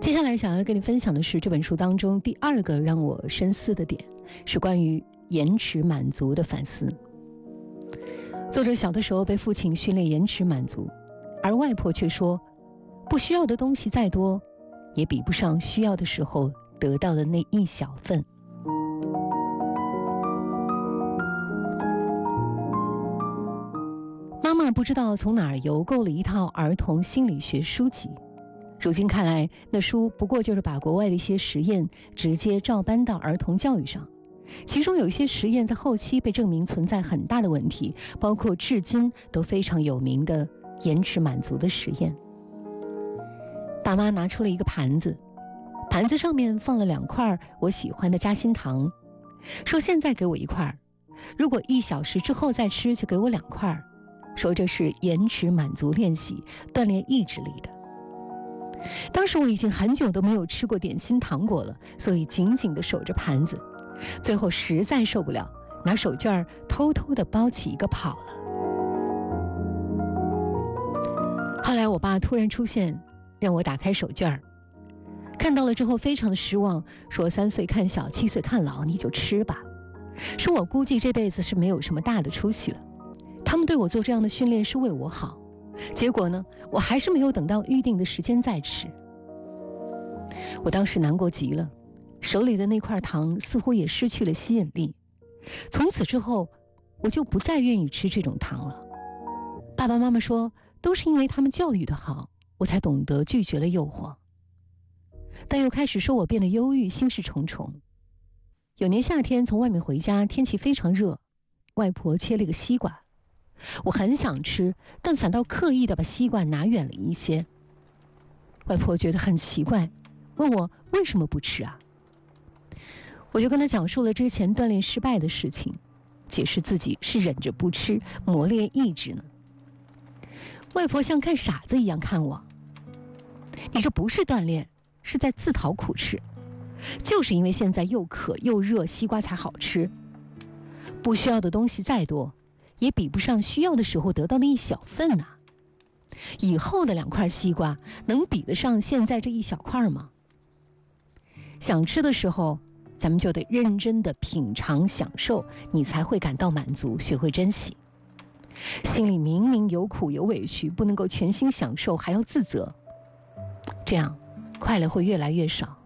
接下来想要跟你分享的是这本书当中第二个让我深思的点，是关于延迟满足的反思。作者小的时候被父亲训练延迟满足，而外婆却说，不需要的东西再多，也比不上需要的时候得到的那一小份。妈妈不知道从哪儿邮购了一套儿童心理学书籍，如今看来，那书不过就是把国外的一些实验直接照搬到儿童教育上，其中有一些实验在后期被证明存在很大的问题，包括至今都非常有名的延迟满足的实验。大妈拿出了一个盘子，盘子上面放了2块我喜欢的夹心糖，说现在给我1块，如果1小时之后再吃就给我2块，说这是延迟满足练习，锻炼意志力的。当时我已经很久都没有吃过点心糖果了，所以紧紧地守着盘子，最后实在受不了，拿手绢偷偷地包起一个跑了。后来我爸突然出现，让我打开手绢，看到了之后非常的失望，说3岁看小7岁看老，你就吃吧，说我估计这辈子是没有什么大的出息了，他们对我做这样的训练是为我好，结果呢，我还是没有等到预定的时间再吃。我当时难过极了，手里的那块糖似乎也失去了吸引力，从此之后我就不再愿意吃这种糖了。爸爸妈妈说，都是因为他们教育的好，我才懂得拒绝了诱惑，但又开始说我变得忧郁，心事重重。有年夏天从外面回家，天气非常热，外婆切了一个西瓜，我很想吃，但反倒刻意地把西瓜拿远了一些。外婆觉得很奇怪，问我为什么不吃啊？我就跟她讲述了之前锻炼失败的事情，解释自己是忍着不吃，磨练意志呢。外婆像看傻子一样看我，你这不是锻炼，是在自讨苦吃，就是因为现在又渴又热，西瓜才好吃，不需要的东西再多，也比不上需要的时候得到的一小份啊。以后的2块西瓜能比得上现在这一小块吗？想吃的时候，咱们就得认真的品尝享受，你才会感到满足，学会珍惜。心里明明有苦有委屈，不能够全心享受，还要自责，这样快乐会越来越少。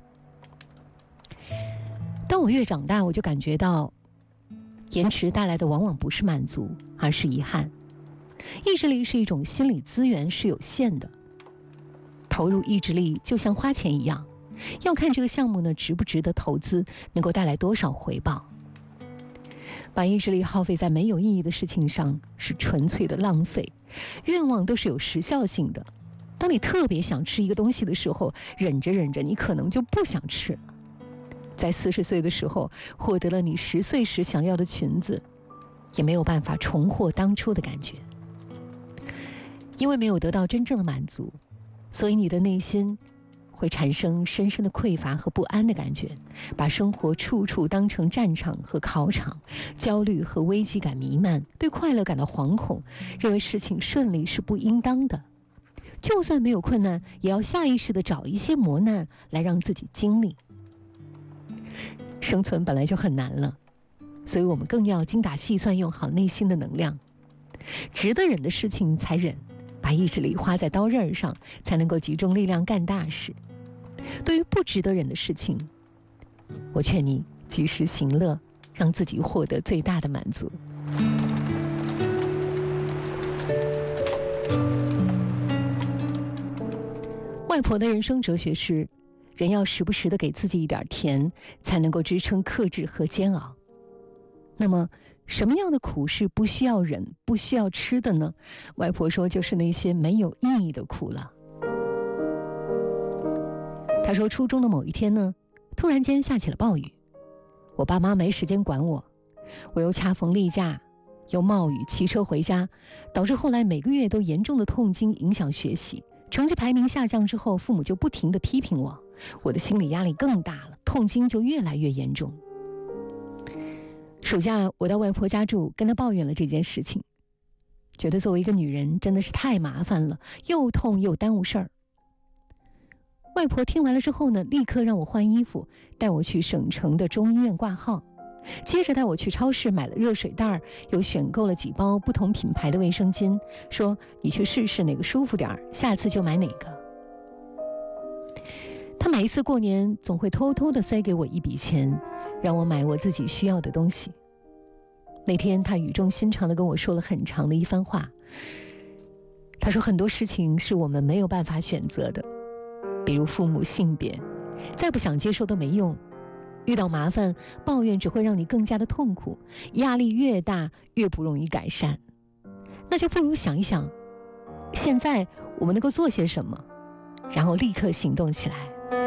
当我越长大，我就感觉到延迟带来的往往不是满足，而是遗憾。意志力是一种心理资源，是有限的，投入意志力就像花钱一样，要看这个项目呢值不值得投资，能够带来多少回报。把意志力耗费在没有意义的事情上是纯粹的浪费。愿望都是有时效性的，当你特别想吃一个东西的时候，忍着忍着你可能就不想吃了。在40岁的时候获得了你10岁时想要的裙子，也没有办法重获当初的感觉。因为没有得到真正的满足，所以你的内心会产生深深的匮乏和不安的感觉，把生活处处当成战场和考场，焦虑和危机感弥漫，对快乐感到惶恐，认为事情顺利是不应当的，就算没有困难，也要下意识地找一些磨难来让自己经历。生存本来就很难了，所以我们更要精打细算，用好内心的能量，值得忍的事情才忍，把意志力花在刀刃上，才能够集中力量干大事。对于不值得忍的事情，我劝你及时行乐，让自己获得最大的满足。外婆的人生哲学是，人要时不时的给自己一点甜，才能够支撑克制和煎熬。那么什么样的苦是不需要忍不需要吃的呢？外婆说，就是那些没有意义的苦了。她说，初中的某一天呢，突然间下起了暴雨，我爸妈没时间管我，我又恰逢例假，又冒雨骑车回家，导致后来每个月都严重的痛经，影响学习，成绩排名下降之后，父母就不停地批评我，我的心理压力更大了，痛经就越来越严重。暑假我到外婆家住，跟她抱怨了这件事情，觉得作为一个女人真的是太麻烦了，又痛又耽误事儿。 外婆听完了之后呢，立刻让我换衣服，带我去省城的中医院挂号，接着带我去超市买了热水袋，又选购了几包不同品牌的卫生巾，说你去试试哪个舒服点，下次就买哪个。他每一次过年总会偷偷地塞给我一笔钱，让我买我自己需要的东西。那天他语重心长地跟我说了很长的一番话，他说很多事情是我们没有办法选择的，比如父母性别，再不想接受都没用，遇到麻烦抱怨只会让你更加的痛苦，压力越大越不容易改善，那就不如想一想现在我们能够做些什么，然后立刻行动起来。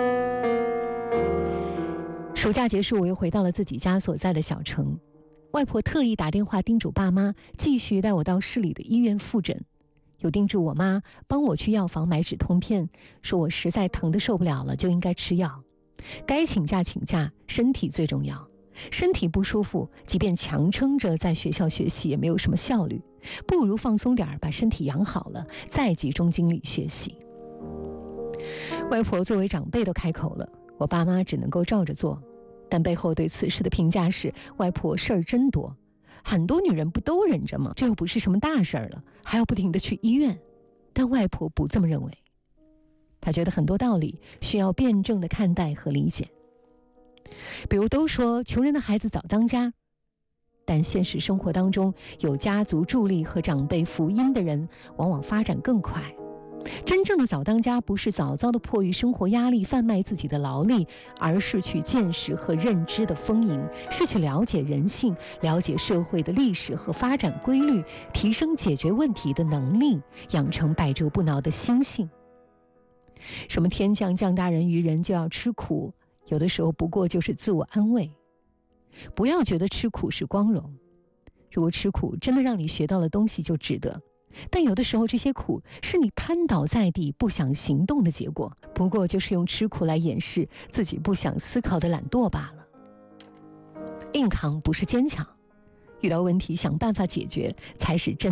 暑假结束，我又回到了自己家所在的小城，外婆特意打电话叮嘱爸妈继续带我到市里的医院复诊，又叮嘱我妈帮我去药房买止痛片，说我实在疼得受不了了就应该吃药，该请假请假，身体最重要，身体不舒服即便强撑着在学校学习也没有什么效率，不如放松点，把身体养好了再集中精力学习。外婆作为长辈都开口了，我爸妈只能够照着做，但背后对此事的评价是外婆事儿真多，很多女人不都忍着吗？这又不是什么大事儿了，还要不停地去医院。但外婆不这么认为，她觉得很多道理需要辩证的看待和理解。比如都说穷人的孩子早当家，但现实生活当中有家族助力和长辈福音的人往往发展更快。真正的早当家不是早早的迫于生活压力贩卖自己的劳力，而是去见识和认知的丰盈，是去了解人性，了解社会的历史和发展规律，提升解决问题的能力，养成百折不挠的心性。什么天降降大人于人就要吃苦，有的时候不过就是自我安慰。不要觉得吃苦是光荣，如果吃苦真的让你学到了东西就值得，但有的时候这些苦是你瘫倒在地不想行动的结果，不过就是用吃苦来掩饰自己不想思考的懒惰罢了。硬扛不是坚强，遇到问题想办法解决才是真